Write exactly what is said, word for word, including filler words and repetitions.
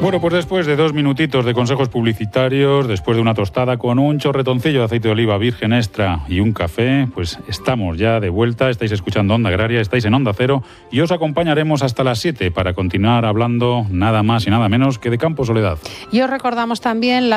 Bueno, pues después de dos minutitos de consejos publicitarios, después de una tostada con un chorretoncillo de aceite de oliva virgen extra y un café, pues estamos ya de vuelta. Estáis escuchando Onda Agraria, estáis en Onda Cero y os acompañaremos hasta las siete para continuar hablando nada más y nada menos que de Campo Soledad. Y os recordamos también la